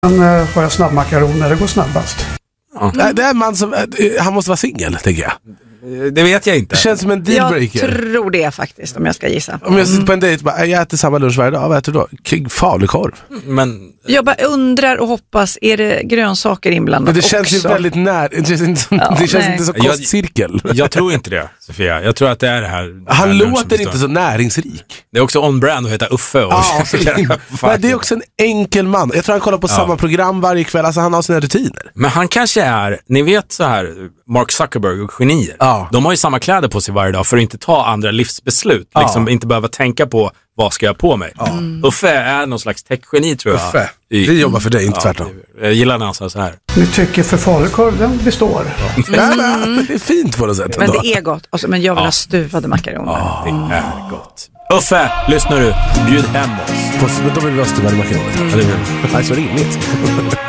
Sen har jag snabbmakaroner, det går snabbast. Det är en man som, han måste vara singel, tänker jag. Det vet jag inte. Det känns som en dealbreaker. Jag tror det faktiskt, om jag ska gissa. Om jag sitter på en dejt, jag äter samma lunch varje dag, vad äter du då? Falukorv. Men Jag bara undrar och hoppas, är det grönsaker inblandat Men det också? känns ju väldigt det känns inte så kostcirkel. jag tror inte det, Sofia. Jag tror att det är det här. Han låter inte så näringsrik. Det är också on-brand att heta Uffe. Men det är också en enkel man. Jag tror han kollar på samma program varje kväll. Alltså han har sina rutiner. Men han kanske är, ni vet så här, Mark Zuckerberg och genier. Ja. De har ju samma kläder på sig varje dag för att inte ta andra livsbeslut. Liksom inte behöva tänka på vad ska jag på mig. Uffe är någon slags techgeni, tror jag. Uffe, vi jobbar för dig, inte tvärtom. Jag gillar när han sa så här. Ni tycker för falukorv, den består. Det är fint på något sätt. Men det är gott. Alltså, men jag vill ha stuvade makaroner. Det är gott. Uffe, lyssnar du? Bjud hem oss. Då vill vi ha stuvade makaroner. Ja, det vill vi. Det är så rimligt.